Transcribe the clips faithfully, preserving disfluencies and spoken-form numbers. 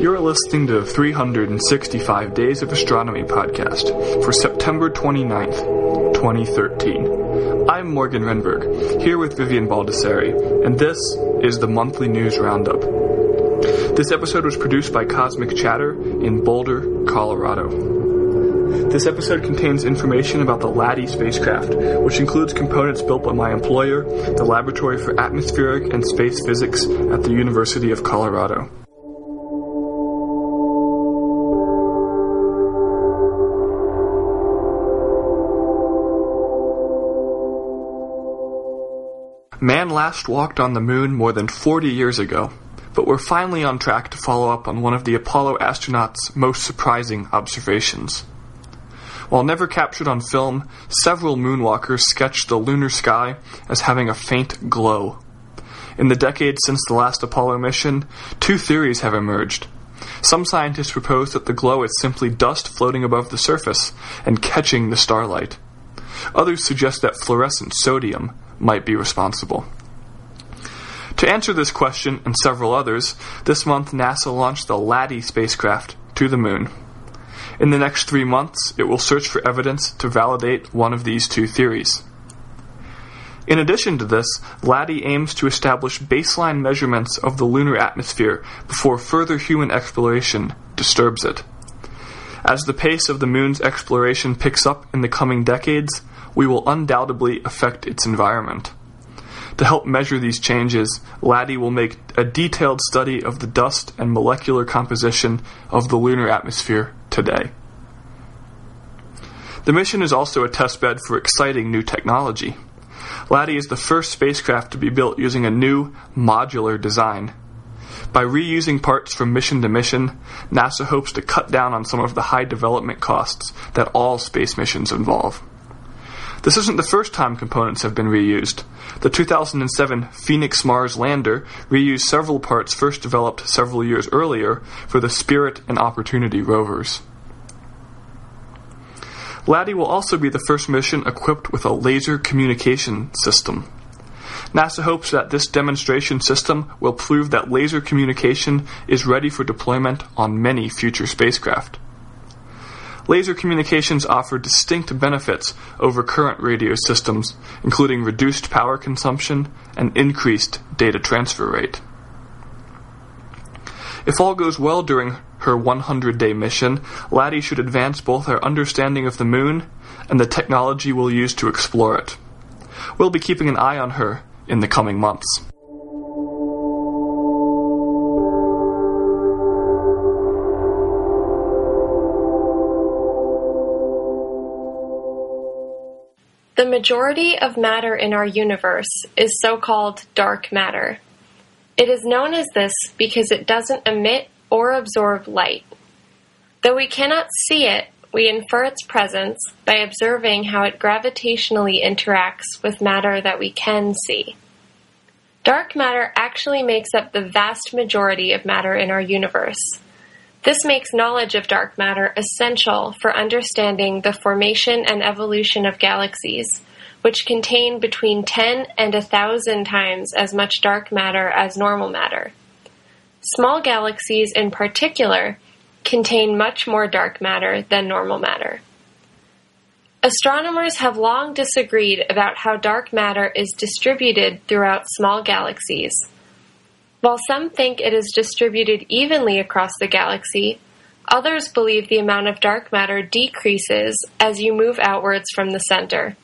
You're listening to the three hundred sixty-five Days of Astronomy podcast for September twenty-ninth, twenty thirteen. I'm Morgan Renberg, here with Vivian Baldessari, and this is the monthly news roundup. This episode was produced by Cosmic Chatter in Boulder, Colorado. This episode contains information about the LADEE spacecraft, which includes components built by my employer, the Laboratory for Atmospheric and Space Physics at the University of Colorado. Man last walked on the moon more than forty years ago, but we're finally on track to follow up on one of the Apollo astronauts' most surprising observations. While never captured on film, several moonwalkers sketched the lunar sky as having a faint glow. In the decades since the last Apollo mission, two theories have emerged. Some scientists propose that the glow is simply dust floating above the surface and catching the starlight. Others suggest that fluorescent sodium might be responsible. To answer this question and several others, this month NASA launched the LADEE spacecraft to the moon. In the next three months, it will search for evidence to validate one of these two theories. In addition to this, LADEE aims to establish baseline measurements of the lunar atmosphere before further human exploration disturbs it. As the pace of the moon's exploration picks up in the coming decades, we will undoubtedly affect its environment. To help measure these changes, LADEE will make a detailed study of the dust and molecular composition of the lunar atmosphere today. The mission is also a testbed for exciting new technology. LADEE is the first spacecraft to be built using a new, modular design. By reusing parts from mission to mission, NASA hopes to cut down on some of the high development costs that all space missions involve. This isn't the first time components have been reused. The two thousand seven Phoenix Mars lander reused several parts first developed several years earlier for the Spirit and Opportunity rovers. LADEE will also be the first mission equipped with a laser communication system. NASA hopes that this demonstration system will prove that laser communication is ready for deployment on many future spacecraft. Laser communications offer distinct benefits over current radio systems, including reduced power consumption and increased data transfer rate. If all goes well during her one hundred day mission, LADEE should advance both our understanding of the moon and the technology we'll use to explore it. We'll be keeping an eye on her in the coming months. The majority of matter in our universe is so-called dark matter. It is known as this because it doesn't emit or absorb light. Though we cannot see it, we infer its presence by observing how it gravitationally interacts with matter that we can see. Dark matter actually makes up the vast majority of matter in our universe. This makes knowledge of dark matter essential for understanding the formation and evolution of galaxies, which contain between ten and a thousand times as much dark matter as normal matter. Small galaxies in particular contain much more dark matter than normal matter. Astronomers have long disagreed about how dark matter is distributed throughout small galaxies. While some think it is distributed evenly across the galaxy, others believe the amount of dark matter decreases as you move outwards from the center.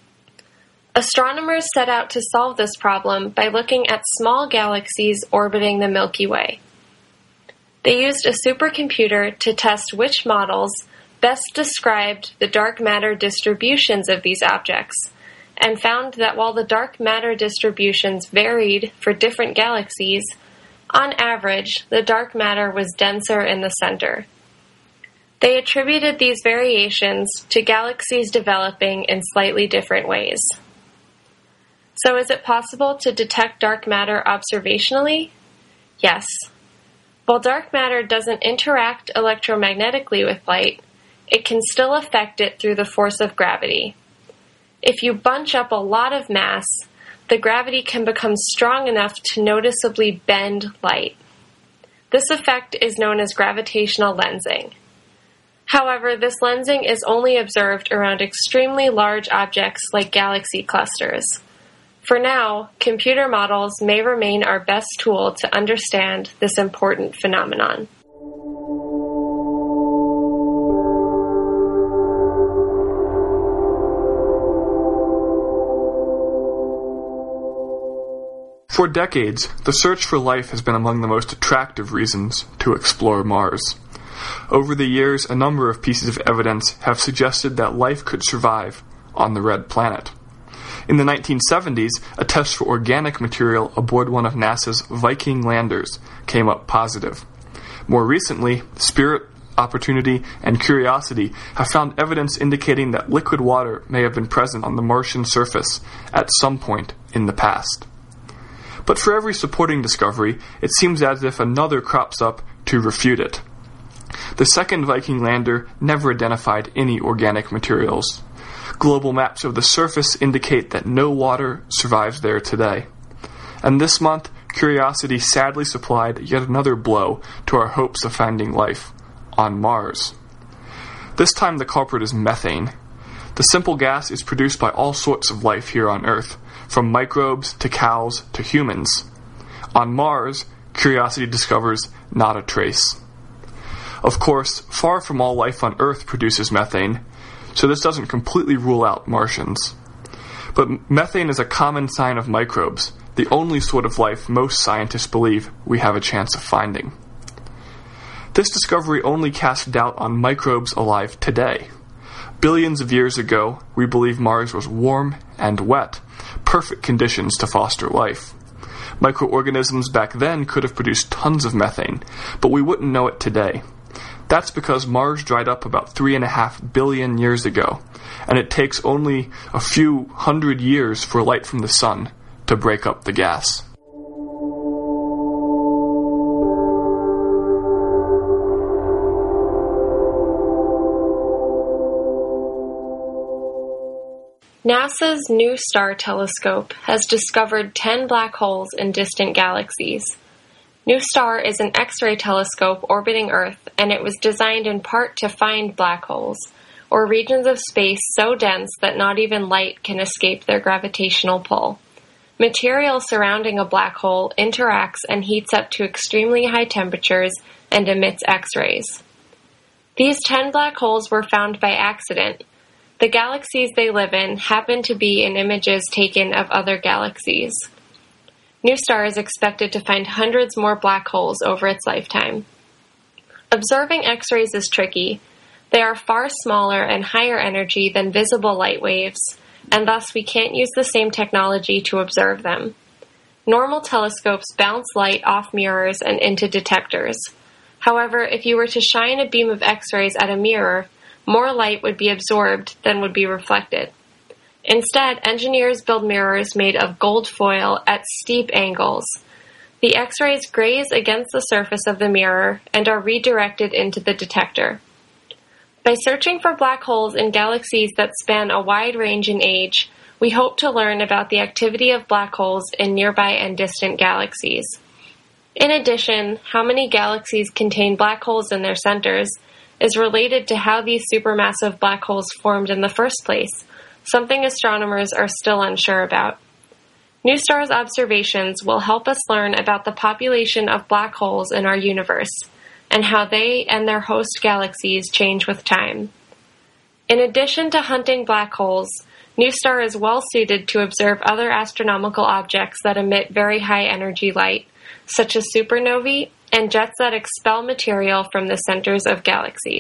Astronomers set out to solve this problem by looking at small galaxies orbiting the Milky Way. They used a supercomputer to test which models best described the dark matter distributions of these objects, and found that while the dark matter distributions varied for different galaxies, on average, the dark matter was denser in the center. They attributed these variations to galaxies developing in slightly different ways. So is it possible to detect dark matter observationally? Yes. While dark matter doesn't interact electromagnetically with light, it can still affect it through the force of gravity. If you bunch up a lot of mass, the gravity can become strong enough to noticeably bend light. This effect is known as gravitational lensing. However, this lensing is only observed around extremely large objects like galaxy clusters. For now, computer models may remain our best tool to understand this important phenomenon. For decades, the search for life has been among the most attractive reasons to explore Mars. Over the years, a number of pieces of evidence have suggested that life could survive on the red planet. In the nineteen seventies, a test for organic material aboard one of NASA's Viking landers came up positive. More recently, Spirit, Opportunity, and Curiosity have found evidence indicating that liquid water may have been present on the Martian surface at some point in the past. But for every supporting discovery, it seems as if another crops up to refute it. The second Viking lander never identified any organic materials. Global maps of the surface indicate that no water survives there today. And this month, Curiosity sadly supplied yet another blow to our hopes of finding life on Mars. This time the culprit is methane. The simple gas is produced by all sorts of life here on Earth, from microbes to cows to humans. On Mars, Curiosity discovers not a trace. Of course, far from all life on Earth produces methane, so this doesn't completely rule out Martians. But methane is a common sign of microbes, the only sort of life most scientists believe we have a chance of finding. This discovery only casts doubt on microbes alive today. Billions of years ago, we believe Mars was warm and wet, perfect conditions to foster life. Microorganisms back then could have produced tons of methane, but we wouldn't know it today. That's because Mars dried up about three and a half billion years ago, and it takes only a few hundred years for light from the sun to break up the gas. NASA's NuSTAR telescope has discovered ten black holes in distant galaxies. NuSTAR is an X-ray telescope orbiting Earth, and it was designed in part to find black holes, or regions of space so dense that not even light can escape their gravitational pull. Material surrounding a black hole interacts and heats up to extremely high temperatures and emits X-rays. These ten black holes were found by accident. The galaxies they live in happen to be in images taken of other galaxies. NuSTAR is expected to find hundreds more black holes over its lifetime. Observing X-rays is tricky. They are far smaller and higher energy than visible light waves, and thus we can't use the same technology to observe them. Normal telescopes bounce light off mirrors and into detectors. However, if you were to shine a beam of X-rays at a mirror, more light would be absorbed than would be reflected. Instead, engineers build mirrors made of gold foil at steep angles. The X-rays graze against the surface of the mirror and are redirected into the detector. By searching for black holes in galaxies that span a wide range in age, we hope to learn about the activity of black holes in nearby and distant galaxies. In addition, how many galaxies contain black holes in their centers is related to how these supermassive black holes formed in the first place, something astronomers are still unsure about. NuSTAR's observations will help us learn about the population of black holes in our universe, and how they and their host galaxies change with time. In addition to hunting black holes, NuSTAR is well suited to observe other astronomical objects that emit very high energy light, such as supernovae and jets that expel material from the centers of galaxies.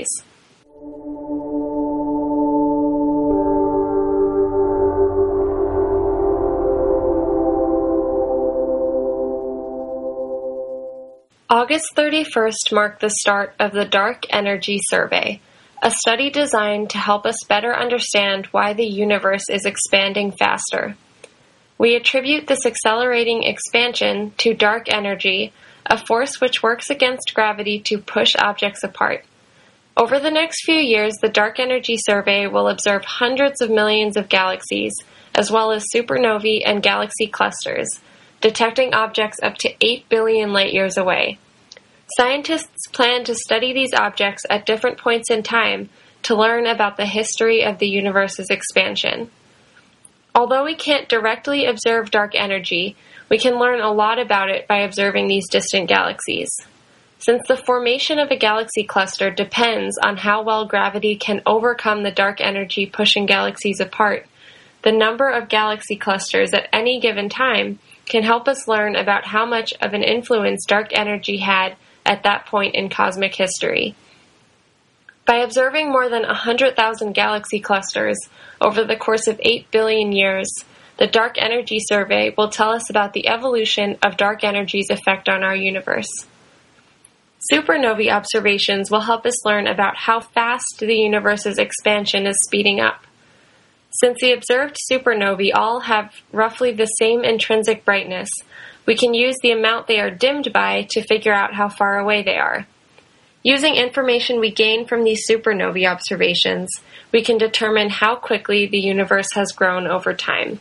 August thirty-first marked the start of the Dark Energy Survey, a study designed to help us better understand why the universe is expanding faster. We attribute this accelerating expansion to dark energy, a force which works against gravity to push objects apart. Over the next few years, the Dark Energy Survey will observe hundreds of millions of galaxies, as well as supernovae and galaxy clusters, detecting objects up to eight billion light-years away. Scientists plan to study these objects at different points in time to learn about the history of the universe's expansion. Although we can't directly observe dark energy, we can learn a lot about it by observing these distant galaxies. Since the formation of a galaxy cluster depends on how well gravity can overcome the dark energy pushing galaxies apart, the number of galaxy clusters at any given time can help us learn about how much of an influence dark energy had at that point in cosmic history. By observing more than one hundred thousand galaxy clusters over the course of eight billion years, the Dark Energy Survey will tell us about the evolution of dark energy's effect on our universe. Supernovae observations will help us learn about how fast the universe's expansion is speeding up. Since the observed supernovae all have roughly the same intrinsic brightness, we can use the amount they are dimmed by to figure out how far away they are. Using information we gain from these supernovae observations, we can determine how quickly the universe has grown over time.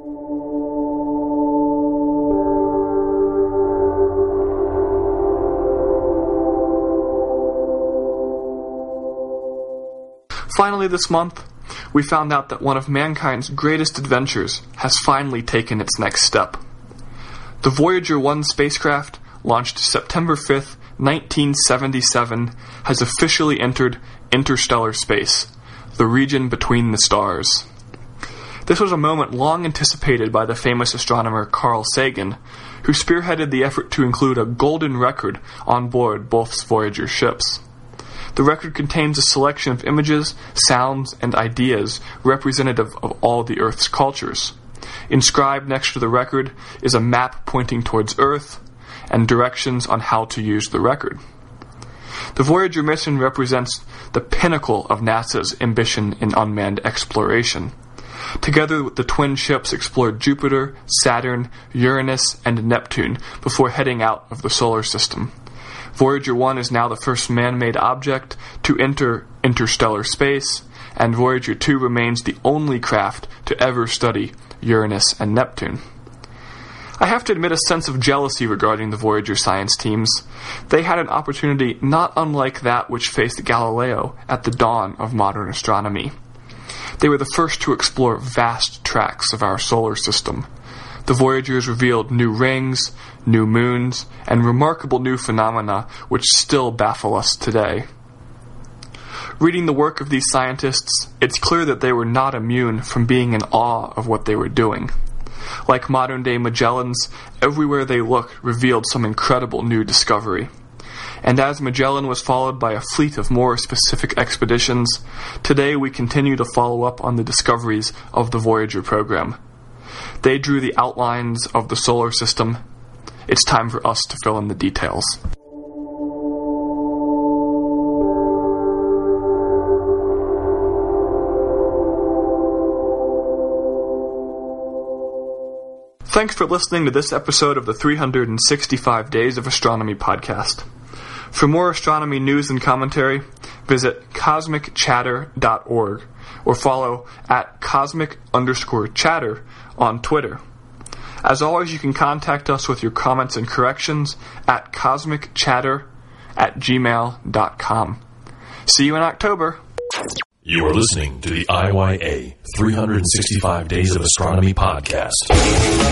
Finally this month, we found out that one of mankind's greatest adventures has finally taken its next step. The Voyager one spacecraft, launched September fifth, nineteen seventy-seven, has officially entered interstellar space, the region between the stars. This was a moment long anticipated by the famous astronomer Carl Sagan, who spearheaded the effort to include a golden record on board both Voyager ships. The record contains a selection of images, sounds, and ideas representative of all the Earth's cultures. Inscribed next to the record is a map pointing towards Earth and directions on how to use the record. The Voyager mission represents the pinnacle of NASA's ambition in unmanned exploration. Together, the twin ships explored Jupiter, Saturn, Uranus, and Neptune before heading out of the solar system. Voyager one is now the first man-made object to enter interstellar space, and Voyager two remains the only craft to ever study Uranus and Neptune. I have to admit a sense of jealousy regarding the Voyager science teams. They had an opportunity not unlike that which faced Galileo at the dawn of modern astronomy. They were the first to explore vast tracts of our solar system. The Voyagers revealed new rings, new moons, and remarkable new phenomena which still baffle us today. Reading the work of these scientists, it's clear that they were not immune from being in awe of what they were doing. Like modern-day Magellans, everywhere they looked revealed some incredible new discovery. And as Magellan was followed by a fleet of more specific expeditions, today we continue to follow up on the discoveries of the Voyager program. They drew the outlines of the solar system. It's time for us to fill in the details. Thanks for listening to this episode of the three hundred sixty-five Days of Astronomy podcast. For more astronomy news and commentary, visit cosmic chatter dot org or follow at cosmic underscore chatter on Twitter. As always, you can contact us with your comments and corrections at cosmicchatter at gmail dot com. See you in October. You are listening to the I Y A three hundred sixty-five Days of Astronomy podcast.